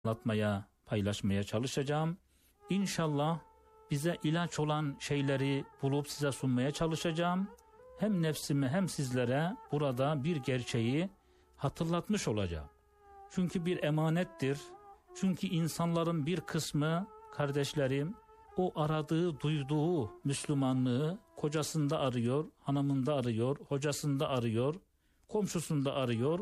anlatmaya, paylaşmaya çalışacağım. İnşallah bize ilaç olan şeyleri bulup size sunmaya çalışacağım. Hem nefsime hem sizlere burada bir gerçeği hatırlatmış olacağım. Çünkü bir emanettir. Çünkü insanların bir kısmı, kardeşlerim, o aradığı, duyduğu Müslümanlığı kocasında arıyor, hanımında arıyor, hocasında arıyor, komşusunda arıyor.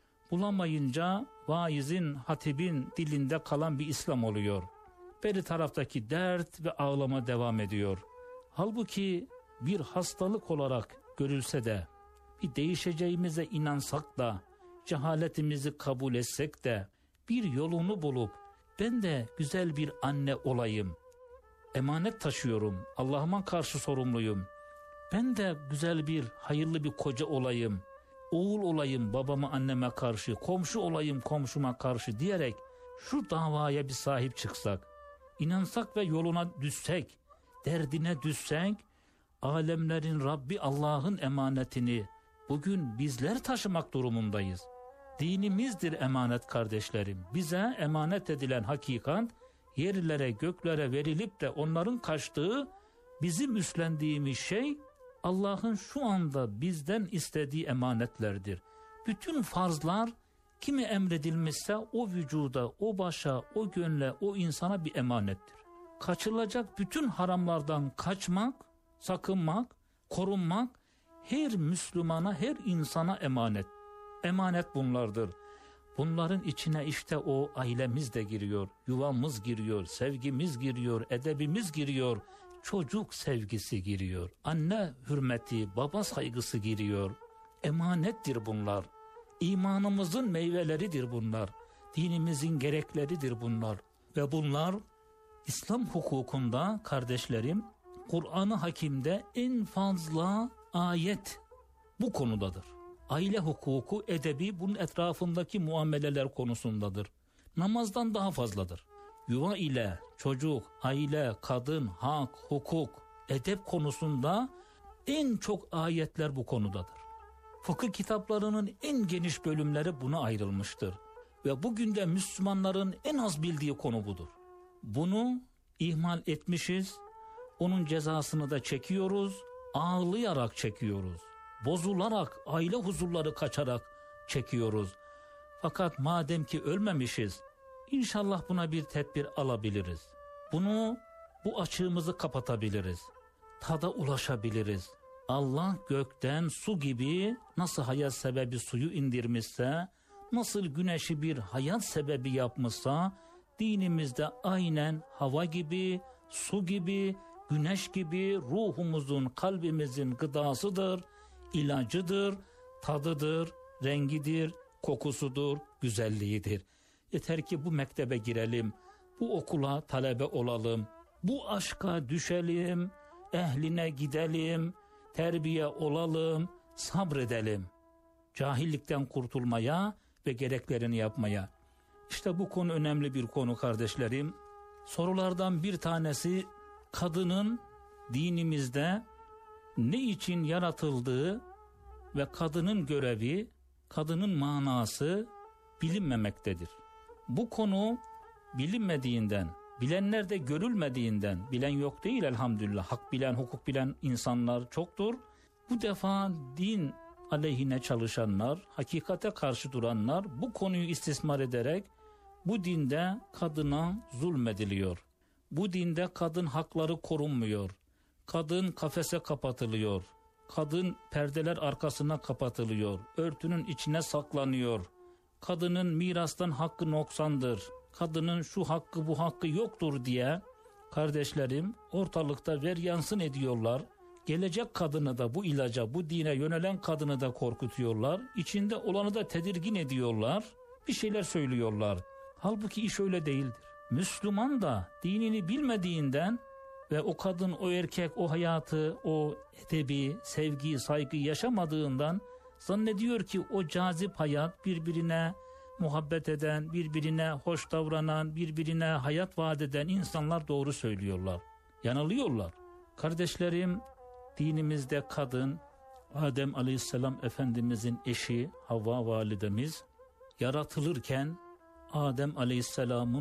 Bulamayınca vaizin, hatibin dilinde kalan bir İslam oluyor. Beri taraftaki dert ve ağlama devam ediyor. Halbuki bir hastalık olarak görülse de, bir değişeceğimize inansak da, cehaletimizi kabul etsek de, bir yolunu bulup, ben de güzel bir anne olayım, emanet taşıyorum, Allah'ıma karşı sorumluyum, ben de güzel bir, hayırlı bir koca olayım, oğul olayım babama anneme karşı, komşu olayım komşuma karşı diyerek şu davaya bir sahip çıksak, inansak ve yoluna düşsek, derdine düşsek, alemlerin Rabbi Allah'ın emanetini bugün bizler taşımak durumundayız. Dinimizdir emanet kardeşlerim. Bize emanet edilen hakikat yerlere göklere verilip de onların kaçtığı, bizim üstlendiğimiz şey Allah'ın şu anda bizden istediği emanetlerdir. Bütün farzlar kime emredilmişse o vücuda, o başa, o gönle, o insana bir emanettir. Kaçılacak bütün haramlardan kaçmak, sakınmak, korunmak her Müslümana, her insana emanet. Emanet bunlardır. Bunların içine işte o ailemiz de giriyor, yuvamız giriyor, sevgimiz giriyor, edebimiz giriyor, çocuk sevgisi giriyor, anne hürmeti, baba saygısı giriyor. Emanettir bunlar. İmanımızın meyveleridir bunlar. Dinimizin gerekleridir bunlar. Ve bunlar İslam hukukunda kardeşlerim, Kur'an-ı Hakim'de en fazla ayet bu konudadır. Aile hukuku, edebi bunun etrafındaki muameleler konusundadır. Namazdan daha fazladır. Yuva ile çocuk, aile, kadın, hak, hukuk, edep konusunda en çok ayetler bu konudadır. Fıkıh kitaplarının en geniş bölümleri buna ayrılmıştır. Ve bugün de Müslümanların en az bildiği konu budur. Bunu ihmal etmişiz, onun cezasını da çekiyoruz, ağlayarak çekiyoruz. Bozularak, aile huzurları kaçarak çekiyoruz. Fakat madem ki ölmemişiz, İnşallah buna bir tedbir alabiliriz. Bu açığımızı kapatabiliriz. Tada ulaşabiliriz. Allah gökten su gibi nasıl hayat sebebi suyu indirmişse, nasıl güneşi bir hayat sebebi yapmışsa, dinimizde aynen hava gibi, su gibi, güneş gibi ruhumuzun, kalbimizin gıdasıdır, ilacıdır, tadıdır, rengidir, kokusudur, güzelliğidir. Yeter ki bu mektebe girelim, bu okula talebe olalım, bu aşka düşelim, ehline gidelim, terbiye olalım, sabredelim. Cahillikten kurtulmaya ve gereklerini yapmaya. İşte bu konu önemli bir konu kardeşlerim. Sorulardan bir tanesi, kadının dinimizde ne için yaratıldığı ve kadının görevi, kadının manası bilinmemektedir. Bu konu bilinmediğinden, bilenler de görülmediğinden, bilen yok değil elhamdülillah, hak bilen, hukuk bilen insanlar çoktur. Bu defa din aleyhine çalışanlar, hakikate karşı duranlar bu konuyu istismar ederek bu dinde kadına zulmediliyor. Bu dinde kadın hakları korunmuyor. Kadın kafese kapatılıyor. Kadın perdeler arkasına kapatılıyor. Örtünün içine saklanıyor. Kadının mirastan hakkı noksandır. Kadının şu hakkı bu hakkı yoktur diye kardeşlerim ortalıkta veryansın ediyorlar. Gelecek kadını da bu ilaca, bu dine yönelen kadını da korkutuyorlar. İçinde olanı da tedirgin ediyorlar. Bir şeyler söylüyorlar. Halbuki iş öyle değildir. Müslüman da dinini bilmediğinden ve o kadın, o erkek, o hayatı, o edebi, sevgi, saygı yaşamadığından zannediyor ki o cazip hayat, birbirine muhabbet eden, birbirine hoş davranan, birbirine hayat vaat eden insanlar doğru söylüyorlar. Yanılıyorlar. Kardeşlerim, dinimizde kadın, Adem Aleyhisselam Efendimizin eşi Havva validemiz yaratılırken Adem Aleyhisselam'ın